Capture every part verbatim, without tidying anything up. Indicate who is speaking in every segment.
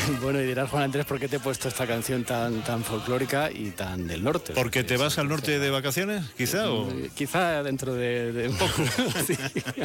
Speaker 1: Bueno, y dirás, Juan Andrés, ¿por qué te he puesto esta canción tan, tan folclórica y tan del norte?
Speaker 2: ¿Porque te vas al norte de vacaciones, quizá? O...
Speaker 1: Quizá dentro de, de un poco. Sí.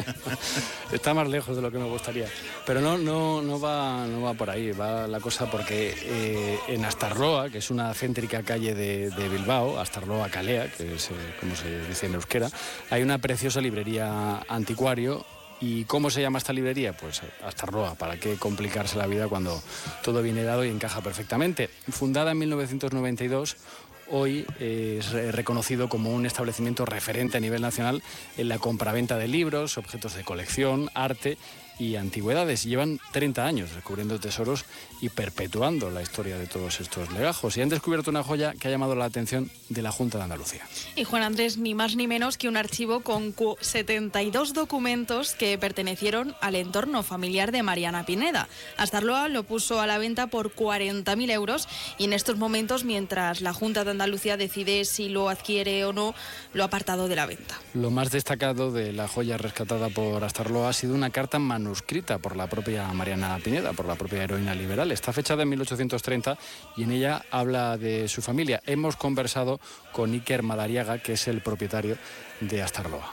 Speaker 1: Está más lejos de lo que me gustaría. Pero no, no, no, va, no va por ahí, va la cosa porque eh, en Astarloa, que es una céntrica calle de, de Bilbao, Astarloa Kalea, que es eh, como se dice en euskera, hay una preciosa librería anticuario. ¿Y cómo se llama esta librería? Pues Astarloa, ¿para qué complicarse la vida cuando todo viene dado y encaja perfectamente? Fundada en mil novecientos noventa y dos, hoy es reconocido como un establecimiento referente a nivel nacional en la compraventa de libros, objetos de colección, arte y antigüedades. Llevan treinta años descubriendo tesoros y perpetuando la historia de todos estos legajos. Y han descubierto una joya que ha llamado la atención de la Junta de Andalucía.
Speaker 3: Y Juan Andrés, ni más ni menos que un archivo con setenta y dos documentos que pertenecieron al entorno familiar de Mariana Pineda. Astarloa lo puso a la venta por cuarenta mil euros y en estos momentos, mientras la Junta de Andalucía decide si lo adquiere o no, lo ha apartado de la venta.
Speaker 1: Lo más destacado de la joya rescatada por Astarloa ha sido una carta manuscrita por la propia Mariana Pineda, por la propia heroína liberal. Está fechada en mil ochocientos treinta y en ella habla de su familia. Hemos conversado con Iker Madariaga, que es el propietario de Astarloa.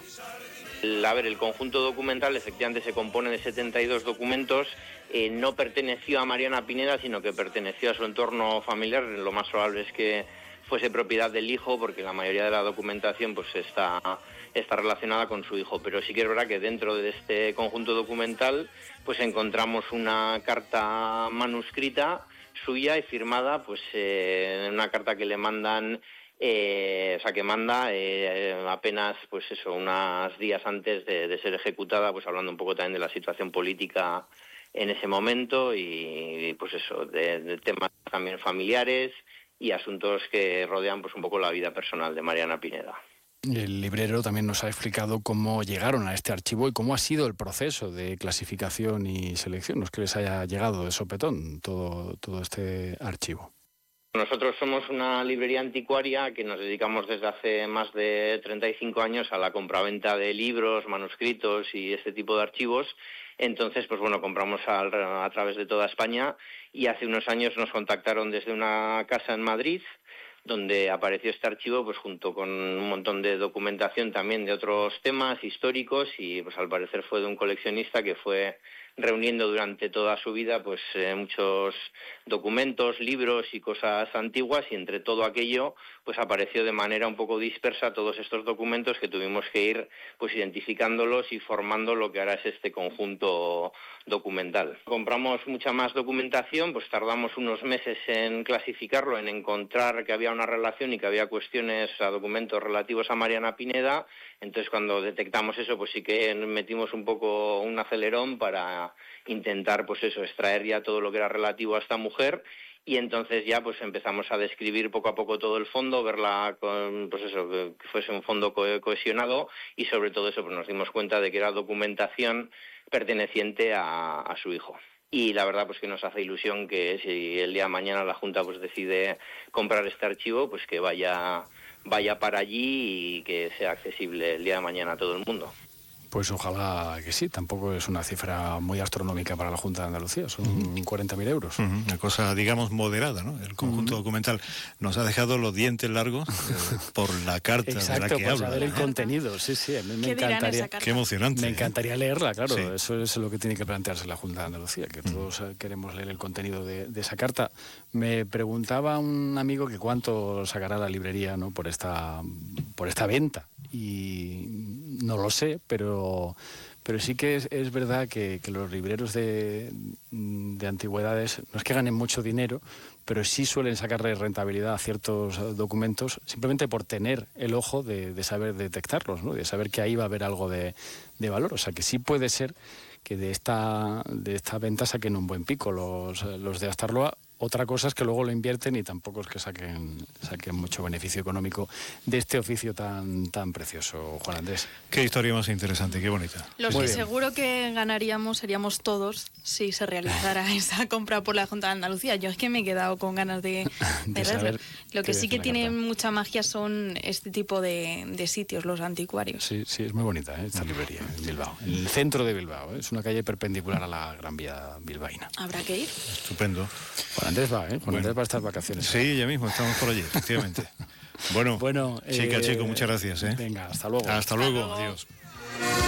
Speaker 4: A ver, el conjunto documental efectivamente se compone de setenta y dos documentos. Eh, no perteneció a Mariana Pineda, sino que perteneció a su entorno familiar. Lo más probable es que fuese propiedad del hijo, porque la mayoría de la documentación pues está, está relacionada con su hijo. Pero sí que es verdad que dentro de este conjunto documental pues encontramos una carta manuscrita suya y firmada, pues eh, una carta que le mandan, eh, o sea que manda eh, apenas pues eso, unos días antes de, de ser ejecutada, pues hablando un poco también de la situación política en ese momento y pues eso, de, de temas también familiares y asuntos que rodean pues un poco la vida personal de Mariana Pineda.
Speaker 1: El librero también nos ha explicado cómo llegaron a este archivo y cómo ha sido el proceso de clasificación y selección. No es que les haya llegado de sopetón todo, todo este archivo.
Speaker 4: Nosotros somos una librería anticuaria que nos dedicamos desde hace más de treinta y cinco años a la compraventa de libros, manuscritos y este tipo de archivos. Entonces, pues bueno, compramos a, a través de toda España y hace unos años nos contactaron desde una casa en Madrid, donde apareció este archivo pues junto con un montón de documentación también de otros temas históricos y pues al parecer fue de un coleccionista que fue reuniendo durante toda su vida pues eh, muchos documentos, libros y cosas antiguas y entre todo aquello pues apareció de manera un poco dispersa todos estos documentos que tuvimos que ir pues identificándolos y formando lo que ahora es este conjunto documental. Compramos mucha más documentación, pues tardamos unos meses en clasificarlo, en encontrar que había una relación y que había cuestiones a documentos relativos a Mariana Pineda. Entonces cuando detectamos eso pues sí que metimos un poco un acelerón para intentar pues eso, extraer ya todo lo que era relativo a esta mujer y entonces ya pues empezamos a describir poco a poco todo el fondo, verla con pues eso, que fuese un fondo co- cohesionado y sobre todo eso pues nos dimos cuenta de que era documentación perteneciente a, a su hijo. Y la verdad pues que nos hace ilusión que si el día de mañana la Junta pues decide comprar este archivo, pues que vaya, vaya para allí y que sea accesible el día de mañana a todo el mundo.
Speaker 1: Pues ojalá que sí, tampoco es una cifra muy astronómica para la Junta de Andalucía, son uh-huh. cuarenta mil euros.
Speaker 2: Uh-huh. Una cosa, digamos, moderada, ¿no? El conjunto uh-huh. documental nos ha dejado los dientes largos eh, por la carta
Speaker 1: Exacto,
Speaker 2: de la que
Speaker 1: por
Speaker 2: habla.
Speaker 1: saber el contenido, sí, sí, a mí me
Speaker 3: ¿Qué
Speaker 1: encantaría.
Speaker 2: Qué emocionante.
Speaker 1: Me encantaría leerla, claro,
Speaker 2: sí.
Speaker 1: Eso es lo que tiene que plantearse la Junta de Andalucía, que uh-huh. todos queremos leer el contenido de, de esa carta. Me preguntaba un amigo que cuánto sacará la librería, ¿no? por esta, por esta venta, y no lo sé, pero... Pero sí que es, es verdad que, que los libreros de, de antigüedades no es que ganen mucho dinero, pero sí suelen sacarle rentabilidad a ciertos documentos simplemente por tener el ojo de, de saber detectarlos, ¿no? De saber que ahí va a haber algo de, de valor. O sea que sí puede ser que de esta, de esta venta saquen un buen pico los, los de Astarloa, Otra cosa es que luego lo invierten y tampoco es que saquen, saquen mucho beneficio económico de este oficio tan, tan precioso, Juan Andrés.
Speaker 2: Qué historia más interesante, qué bonita.
Speaker 3: Los
Speaker 1: Muy
Speaker 3: que
Speaker 1: bien.
Speaker 3: seguro que ganaríamos seríamos todos si se realizara esa compra por la Junta de Andalucía. Yo es que me he quedado con ganas de,
Speaker 1: De
Speaker 3: de
Speaker 1: saber
Speaker 3: verlo. Lo
Speaker 1: qué
Speaker 3: que sí
Speaker 1: dice
Speaker 3: que
Speaker 1: la
Speaker 3: tiene
Speaker 1: carta.
Speaker 3: mucha magia son este tipo de, de sitios, los anticuarios.
Speaker 1: Sí, sí, es muy bonita, ¿eh? Esta librería en Bilbao, en el centro de Bilbao, ¿eh? Es una calle perpendicular a la Gran Vía bilbaína.
Speaker 3: Habrá que ir.
Speaker 2: Estupendo.
Speaker 1: Juan Andrés va, ¿eh? Juan
Speaker 2: Bueno.
Speaker 1: Andrés va a estas vacaciones.
Speaker 2: Sí, ya mismo, estamos por allí, efectivamente. Bueno,
Speaker 1: Bueno,
Speaker 2: chica,
Speaker 1: eh,
Speaker 2: chico, muchas gracias. ¿eh?
Speaker 1: Venga, hasta luego.
Speaker 2: Hasta luego,
Speaker 3: luego.
Speaker 2: adiós.